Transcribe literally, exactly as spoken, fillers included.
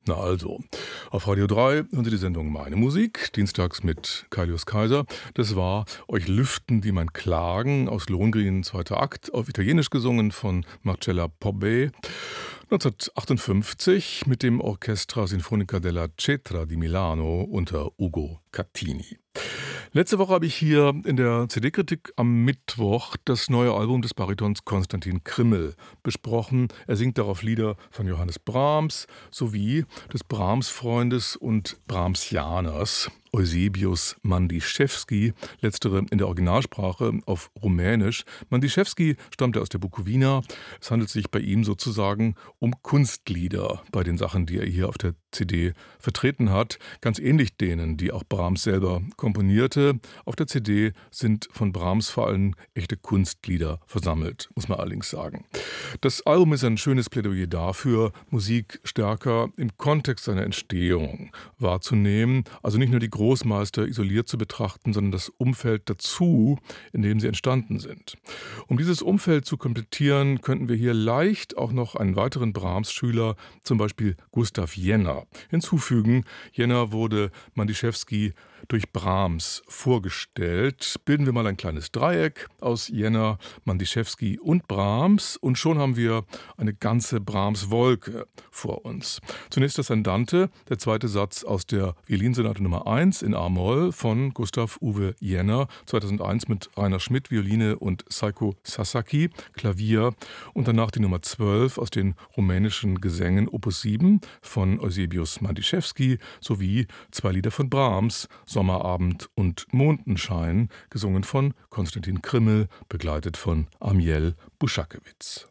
Na also, auf Radio drei hören Sie die Sendung Meine Musik, dienstags mit Kaius Kaiser. Das war Euch lüften, wie man klagen, aus Lohengrin, zweiter Akt, auf Italienisch gesungen von Marcella Pobbe. neunzehnhundertachtundfünfzig mit dem Orchestra Sinfonica della Cetra di Milano unter Ugo Cattini. Letzte Woche habe ich hier in der C D-Kritik am Mittwoch das neue Album des Baritons Konstantin Krimmel besprochen. Er singt darauf Lieder von Johannes Brahms sowie des Brahms-Freundes und Brahmsianers Eusebius Mandischewski, letztere in der Originalsprache auf Rumänisch. Mandischewski stammte aus der Bukowina. Es handelt sich bei ihm sozusagen um Kunstlieder bei den Sachen, die er hier auf der C D vertreten hat, ganz ähnlich denen, die auch Brahms selber komponierte. Auf der C D sind von Brahms vor allem echte Kunstlieder versammelt, muss man allerdings sagen. Das Album ist ein schönes Plädoyer dafür, Musik stärker im Kontext seiner Entstehung wahrzunehmen, also nicht nur die Großmeister isoliert zu betrachten, sondern das Umfeld dazu, in dem sie entstanden sind. Um dieses Umfeld zu komplettieren, könnten wir hier leicht auch noch einen weiteren Brahms-Schüler, zum Beispiel Gustav Jenner, hinzufügen. Jenner wurde Mandischewski durch Brahms vorgestellt. Bilden wir mal ein kleines Dreieck aus Jenner, Mandischewski und Brahms und schon haben wir eine ganze Brahms-Wolke vor uns. Zunächst das Andante, der zweite Satz aus der Violinsonate Nummer eins in A-Moll von Gustav Uwe Jenner, zweitausendeins mit Rainer Schmidt, Violine und Seiko Sasaki, Klavier und danach die Nummer zwölf aus den rumänischen Gesängen Opus sieben von Eusebius Mandischewski sowie zwei Lieder von Brahms, Sommerabend und Mondenschein, gesungen von Konstantin Krimmel, begleitet von Amiel Buschakewitz.